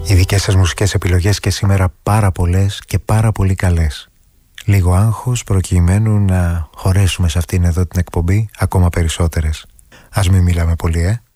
Οι δικές σας μουσικές επιλογές και σήμερα πάρα πολλές και πάρα πολύ καλές. Λίγο άγχος προκειμένου να χωρέσουμε σε αυτήν εδώ την εκπομπή ακόμα περισσότερες. Ας μην μιλάμε πολύ,